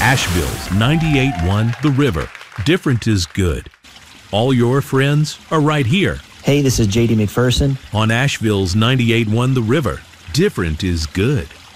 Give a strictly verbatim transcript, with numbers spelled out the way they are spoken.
Asheville's ninety-eight point one The River. Different is good. All your friends are right here. Hey, this is J D McPherson on Asheville's ninety-eight point one The River. Different is good.